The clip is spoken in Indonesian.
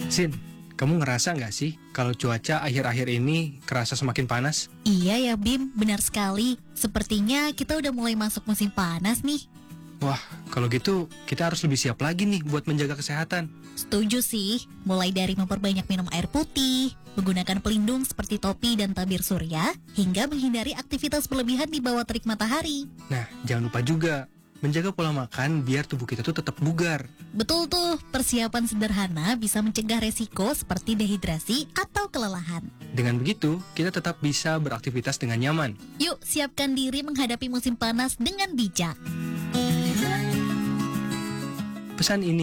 Sin, kamu ngerasa nggak sih kalau cuaca akhir-akhir ini kerasa semakin panas? Iya ya Bim, benar sekali. Sepertinya kita udah mulai masuk musim panas nih. Wah, kalau gitu kita harus lebih siap lagi nih buat menjaga kesehatan. Setuju sih, mulai dari memperbanyak minum air putih, menggunakan pelindung seperti topi dan tabir surya, hingga menghindari aktivitas berlebihan di bawah terik matahari. Nah, jangan lupa juga menjaga pola makan biar tubuh kita tuh tetap bugar. Betul tuh, persiapan sederhana bisa mencegah resiko seperti dehidrasi atau kelelahan. Dengan begitu, kita tetap bisa beraktivitas dengan nyaman. Yuk, siapkan diri menghadapi musim panas dengan bijak. Pesan ini